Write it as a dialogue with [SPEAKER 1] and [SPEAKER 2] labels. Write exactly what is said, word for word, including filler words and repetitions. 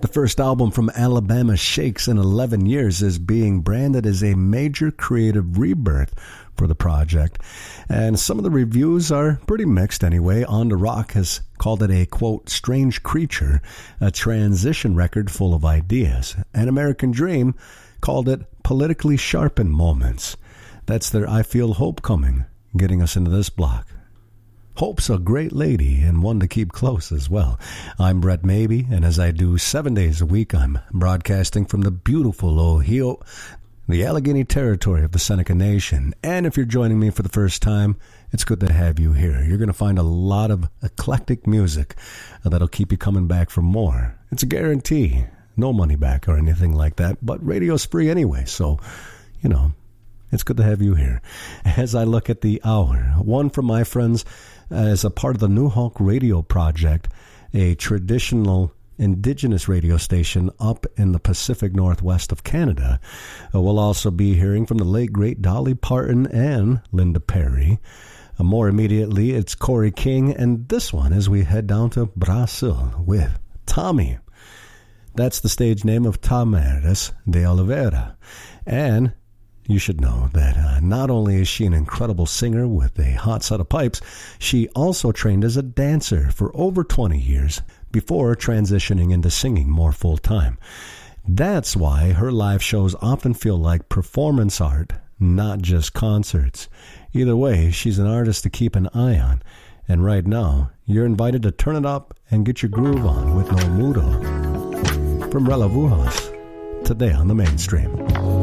[SPEAKER 1] The first album from Alabama Shakes in eleven years is being branded as a major creative rebirth for the project. And some of the reviews are pretty mixed anyway. On the Rock has called it a, quote, strange creature, a transition record full of ideas. And American Dream called it politically sharpened moments. That's their I Feel Hope Coming, getting us into this block. Hope's a great lady and one to keep close as well. I'm Brett Maybe, and as I do seven days a week, I'm broadcasting from the beautiful Ohio, the Allegheny territory of the Seneca Nation. And if you're joining me for the first time, it's good to have you here. You're going to find a lot of eclectic music that'll keep you coming back for more. It's a guarantee. No money back or anything like that, but radio's free anyway, so, you know, it's good to have you here. As I look at the hour, one from my friends as a part of the New Hulk Radio Project, a traditional indigenous radio station up in the Pacific Northwest of Canada. Uh, we'll also be hearing from the late, great Dolly Parton and Linda Perry. Uh, more immediately, it's Corey King, and this one as we head down to Brazil with Tommy. That's the stage name of Tamires de Oliveira. And you should know that uh, not only is she an incredible singer with a hot set of pipes, she also trained as a dancer for over twenty years before transitioning into singing more full-time. That's why her live shows often feel like performance art, not just concerts. Either way, she's an artist to keep an eye on. And right now, you're invited to turn it up and get your groove on with No Mudo from Relavujas, today on the Mainstream.